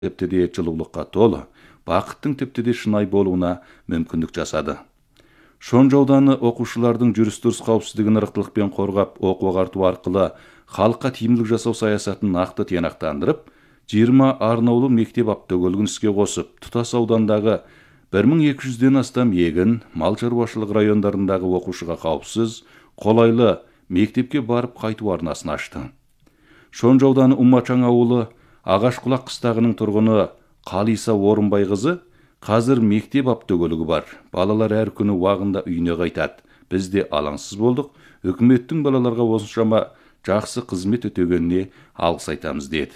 тіпті де жылулыққа толы, бақыттың тіпті де шынайы болуына мүмкіндік жасады. Шонжы ауданы оқушылардың жүріс-тұрыс қауіпсіздігін ырықтылықпен қорғап, оқу-ағарту арқылы халыққа тиімділік жасау саясатын нақты тиянақтандырып, 20 арнаулы мектеп автокөлігін іске қосып, тұтас аудандағы 1200-ден астам егін, мал шаруашылығы райондарындағы оқушыға қауіпсіз, қолайлы мектепке барып қайту арнасын ашты. Шонжы ауданы Умачаң ауылы Ағашқұлақ қыстағының тұрғыны Қалиса Орынбайқызы қазір мектеп автокөлігі бар. Балалар әр күні уағында үйіне қайтады. Біз де алаңсыз болдық. Үкіметтің балаларға осыншама жақсы қызмет өтегеніне алғыс айтамыз деді.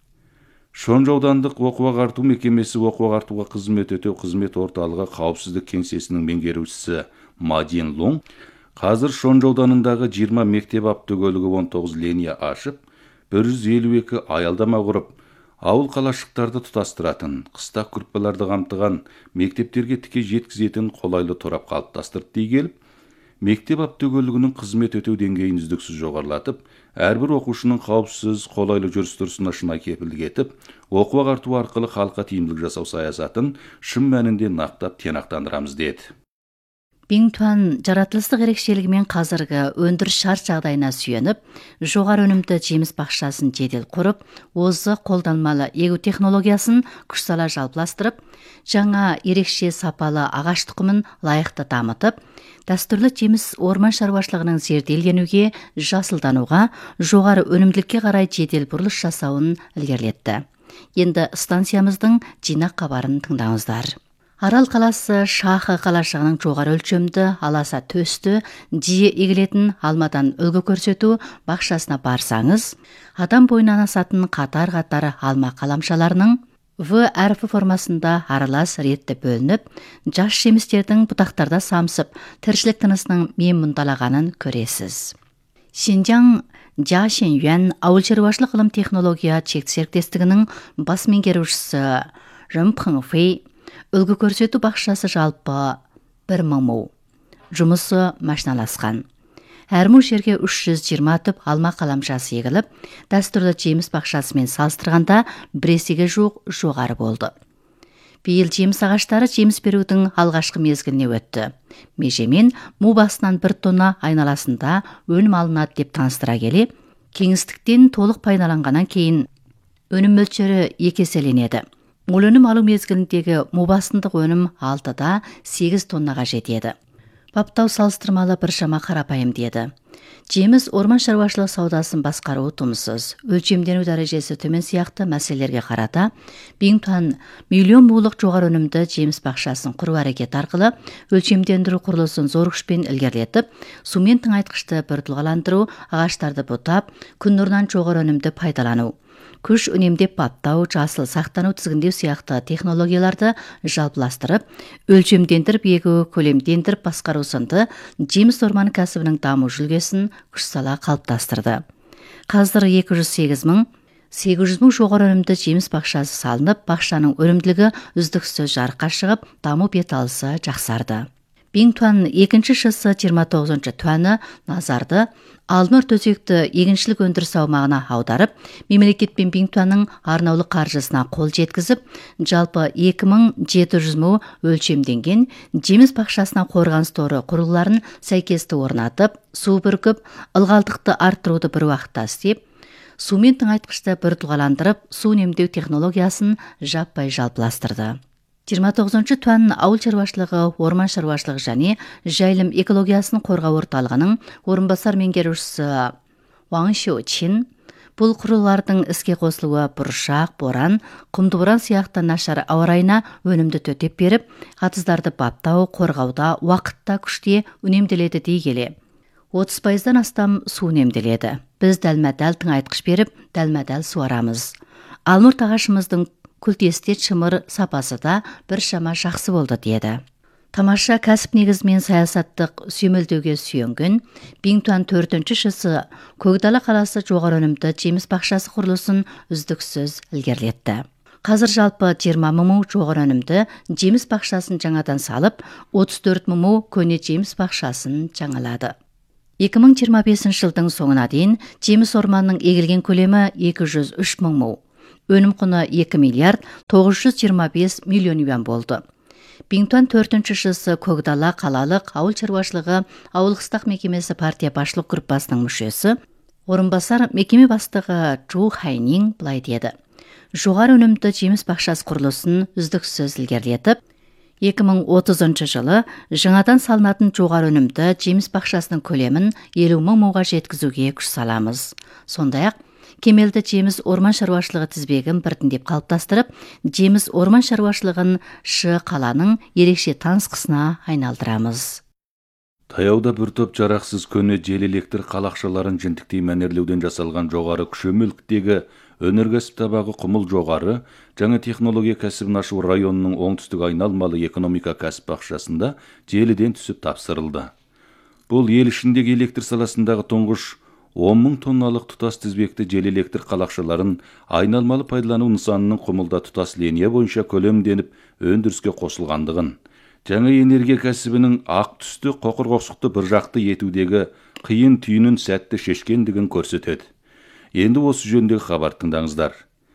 Шонжы аудандық оқу-ағарту мекемесі оқу-ағартуға қызмет өтеу қызмет орталығы қауіпсіздік кеңсесінің меңгерушісі Мадин Лун қазір Шонжы ауданындағы 20 мектеп автокөлігі 19 линия ашып, 152 аялдама құрып, ауыл қалашықтарды тұтастыратын, қыстақ күрпаларды қамтыған, мектептерге тіке жеткізетін қолайлы торап қалыптастырды дей келіп, мектеп автокөлігінің қызмет өтеу деңгейін үздіксіз жоғарылатып, әрбір оқушының қауіпсіз, қолайлы жүріс-тұрысына шынайы кепілдік етіп, оқу-ағарту арқылы халыққа тиімділік жасау саясатын шын мәнінде нақтап тиянақтандырамыз деді. Бингтуан жаратылыстық ерекшелігімен қазіргі өндіріс шарт жағдайына сүйеніп, жоғары өнімді жеміс бақшасын жедел құрып, озық қолданмалы егу технологиясын күш сала жалпыластырып, жаңа ерекше сапалы ағаш тұқымын лайықты дамытып, дәстүрлі жеміс орман шаруашылығының зерделенуге, жасылдануға, жоғары өнімділікке қарай жедел бұрылыс жасауын ілгерілетті. Енді станциямыздың жинақ хабарын тыңдаңыздар. Арал қаласы Шахы қалашығының жоғары өлшемді, аласа төсті, жиі егілетін алмадан үлгі көрсету бақшасына барсаңыз, адам бойынан асатын қатар-қатар алма қаламшаларының В әрпі формасында аралас ретті бөлініп, жас жемістердің бұтақтарда самсып, тіршілік тынысының мен мұндалағанын көресіз. Шинжаң Жашин-Юан ауыл шаруашылық ғылым технология серіктестігінің бас меңгерушісі Рымпыңфей үлгі көрсету бақшасы жалпы 1000 му. Жұмысы машиналасқан. Әр му жерге 320 түп алма қаламшасы егіліп, дәстүрлі жеміс бақшасымен салыстырғанда біресеге жуық жоғары болды. Биыл жеміс ағаштары жеміс берудің алғашқы мезгіліне өтті. Межемен му басынан 1 тонна айналасында өнім алынады деп таныстыра келе, кеңістіктен толық пайдаланғаннан кейін өнім мөлшері 2 еселенеді. Мол өнім алу мезгіліндегі му басындық өнім 6-да 8 тоннаға жетеді. Баптау салыстырмалы біршама қарапайым деді. Жеміс орман шаруашылық саудасын басқару тумсыз, өлшемдену дәрежесі төмен сияқты мәселелерге қарата, Бингтуан миллион мулық жоғары өнімді жеміс бақшасын құру әрекеті арқылы өлшемдендіру құрылысын зор күшпен ілгерілетіп, сумен тыңайтқышты біртұлғаландыру, ағаштарды бұтап, күн нұрынан жоғары өнімді пайдалану, күш үнемдеп баптау, жасыл сақтану тізгіндеу сияқты технологияларды жалпыластырып, өлшемдендіріп егу, көлемдендіріп басқару сынды жеміс орманы кәсібінің даму жүлгесін күш сала қалыптастырды. Қазір 208 мың 800 мың жоғары өнімді жеміс бақшасы салынып, бақшаның өнімділігі үздіксіз жарыққа шығып, даму беталысы жақсарды. Бингтуан екінші шысы 29 туаны назарды Алмыр төсекті егіншілік өндіріс аумағына аударып, мемлекет пен Бингтуанның арнаулы қаржысына қол жеткізіп, жалпы 2700 му өлшемденген жеміс бақшасына қорғаныс торы құрылғыларын сәйкесті орнатып, су бүркіп, ылғалдықты арттыруды бір уақытта істеп, сумен тыңайтқышты біртұлғаландырып, су үнемдеу технологиясын жаппай жалпыластырды. 29 туан ауыл шаруашылығы, орман шаруашылығы және жайылым экологиясын қорғау орталығының орынбасар меңгерушісі Ван Шоучин бұл құрылғылардың іске қосылуы бұршақ, боран, құмды боран сияқты нашар ауа райына өнімді төтеп беріп, қатыздарды баптау, қорғауда уақытта күште үнемделеді дей келе. 30%-дан астам су үнемделеді. Біз дәлме-дәл тыңайтқыш беріп, дәлме-дәл суарамыз. Алмұрт ағашымыздың күлтестет шымыр сапасы да біршама жақсы болды деді. Тамаша кәсіп негізімен саясаттық сүйемелдеуге сүйенген Бингтуан 4-ші шысы Көкдала қаласы жоғары өнімді жеміс бақшасы құрылысын үздіксіз ілгерілетті. Қазір жалпы 20 мың жоғары өнімді жеміс бақшасын жаңадан салып, 34 мың көне жеміс бақшасын жаңалады. 2025 жылдың соңына дейін жеміс орманның егілген көлемі 203 мың му. Өнім құны 2 миллиард 925 миллион юан болды. Биңтуан 4-шісі Көкдала қалалық ауыл шаруашылығы ауылқыстақ мекемесі партия башлық группасының мүшесі, орынбасар мекеме бастығы Чжу Хайнин былай деді. Жоғары өнімді жеміс бақшасы құрылысын үздіксіз ілгерілетіп, 2030 жылы жаңадан салынатын жоғары өнімді жеміс бақшасының көлемін 50 мың мыңға жеткізуге күш саламыз. Сондай-ақ, кемелді жеміс орман шаруашылығы тізбегін біртіндеп қалыптастырып, жеміс орман шаруашылығын қаланың ерекше танысқысына айналдырамыз. Таяуда бір топ жарақсыз көне жел электр қалақшаларын жентіктей мәнерлеуден жасалған жоғары күшемеліктегі өнеркәсіп табағы құмыл жоғары жаңа технология кәсібін ашу районының оңтүстік айналмалы экономика кәсіп бақшасында желіден түсіп тапсырылды. Бұл ел ішіндегі электр саласындағы тұңғыш 10 мың тонналық тұтас тізбекті жел электр қалақшаларын айналмалы пайдалану нысанының құмылда тұтас линия бойынша көлемденіп өндіріске қосылғандығын, жаңа энергия кәсібінің ақ түсті қоқыр-қоқсықты бір жақты етудегі қиын түйінін сәтті шешкендігін көрсетеді. Енді осы жөндегі хабар тыңдаңыздар.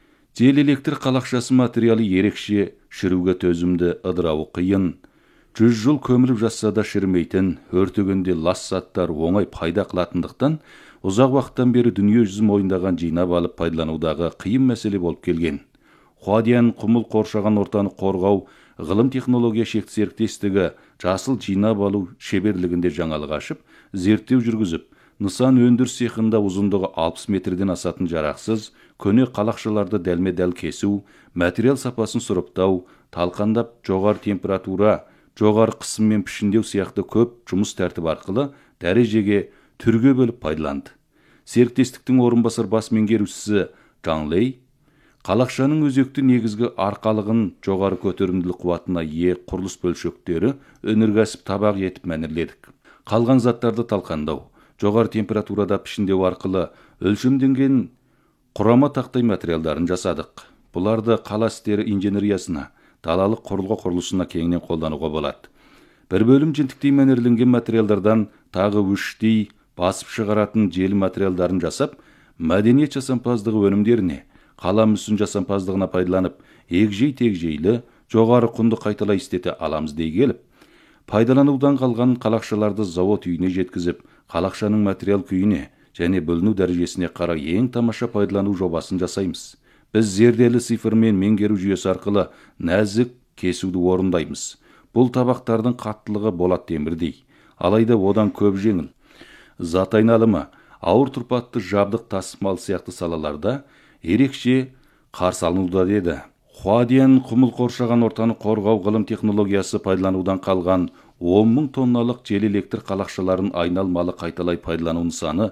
Жел электр қалақшасы материалы ерекше, шіруге төзімді, ыдырауы қиын. 100 жыл көміліп жатса да шірімейтін, өртегенде лас заттар оңай пайда қылатындықтан, ұзақ уақыттан бері дүние жүзі мойындаған жинап алып пайдаланудағы қиын мәселе болып келген. Хуадиян құмыл қоршаған ортаны қорғау ғылым технология шекті серіктестігі жасыл жинап алу шеберлігінде жаңалық ашып, зерттеу жүргізіп, нысан өндіріс цехында ұзындығы 60 метрден асатын жарақсыз, көне қалақшаларды дәлме-дәл кесу, материал сапасын сұрыптау, талқандап жоғары температура, жоғары қысыммен пішіндеу сияқты көп жұмыс тәртібі арқылы дәрежеге түрге бөліп пайдаланды. Серіктестіктің орынбасар бас меңгерушісі Чжан Лей қалақшаның өзекті негізгі арқалығын жоғары көтерімділік қуатына ие құрылыс бөлшектері өнеркәсіп табақ етіп мәнерледік. Қалған заттарды талқандау, жоғары температурада пішіндеу арқылы өлшемденген құрама тақтай материалдарын жасадық. Бұларды қала істері инженериясына, далалық құрылғы құрылысына кеңінен қолдануға болады. Бір бөлім жентіктей мәнерленген материалдардан тағы үштей басып шығаратын желі материалдарын жасап, мәдениет жасампаздығы өнімдеріне, қала мүсін жасампаздығына пайдаланып, егжей-тегжейлі жоғары құнды қайталай істете аламыз дей келіп, пайдаланудан қалған қалақшаларды завод үйіне жеткізіп, қалақшаның материал күйіне және бөліну дәрежесіне қарай ең тамаша пайдалану жобасын жасаймыз. Біз зерделі цифрмен меңгеру жүйесі арқылы нәзік кесуді орындаймыз. Бұл табақтардың қаттылығы болат темірдей, алайда одан көп жеңіл. Зат айналымы, ауыр тұрпатты жабдық тасымал сияқты салаларда ерекше қарсы алынуда деді. Хуадиян құмыл қоршаған ортаны қорғау ғылым технологиясы пайдаланудан қалған 10 мың тонналық жел электр қалақшаларын айналмалы қайталай пайдалану нысаны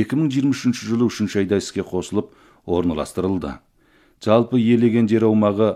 2023 жылы 3 айда іске қосылып орналастырылды. Жалпы иелеген жер аумағы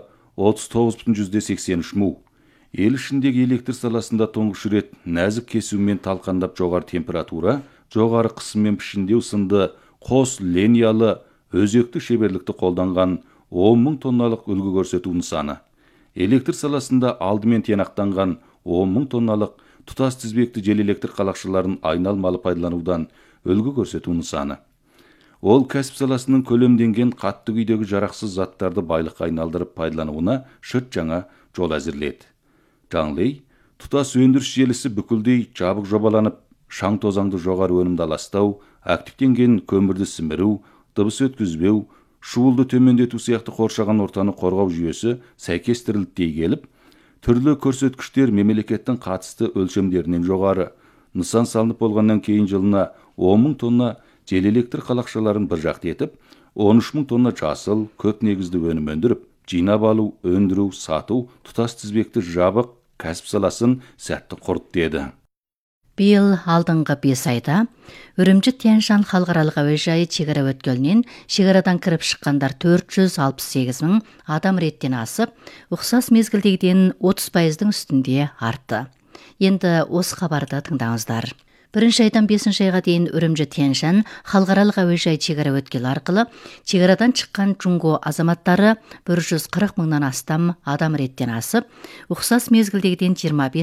39,83 му. Ел ішіндегі электр саласында тұңғыш рет нәзік кесумен талқандап жоғары температура, жоғары қысыммен пішіндеу сынды қос линиялы өзекті шеберлікті қолданған 10 мың тонналық үлгі көрсету нысаны. Электр саласында алдымен тиянақтанған 10 мың тонналық тұтас тізбекті жел электр қалақшаларын айналмалы пайдаланудан үлгі көрсету нысаны. Ол кәсіп саласының көлемденген қатты күйдегі жарақсыз заттарды байлыққа айналдырып пайдалануына шырт жаңа жол әзірледі. Чжан Лей тұтас өндіріс желісі бүкілдей жабық жобаланып, шаң тозаңды жоғары өнімді аластау, активтенген көмірді сіміру, дыбыс өткізбеу, шуылды төмендету сияқты қоршаған ортаны қорғау жүйесі сәйкестірілді дей келіп, түрлі көрсеткіштер мемлекеттің қатысты өлшемдерінен жоғары. Нысан салынып болғаннан кейін жылына 10 мың тонна жел электр қалақшаларын бір жақты етіп, 13 мың тонна жасыл, көп негізді өнім өндіріп, жинап алу, өндіру, сату, тұтас тізбекті жабық кәсіп саласын сәтті құрды деді. Биыл алдыңғы 5 айда Үрімжі Тянь-Шань халықаралық әуежайы шекара өткелінен шекарадан кіріп шыққандар 468 мың адам реттен асып, ұқсас мезгілдегіден 30%-дің үстінде артты. Енді осы хабарды тыңдаңыздар. 1 айдан 5 айға дейін Үрімжі Тянь-Шань халықаралық әуежайы шекара өткелі арқылы шекарадан шыққан Джунго азаматтары 140 мыңнан астам адам реттен асып, ұқсас мезгілдегіден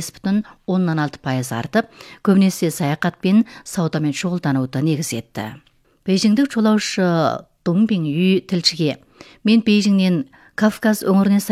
25,6% артып, көбінесе саяхат пен саудамен шұғылдануды негіз етті. Бейжіңдік жолаушы Донбин Ю тілшіге Мен Бейжіңнен Кавказ өңіріне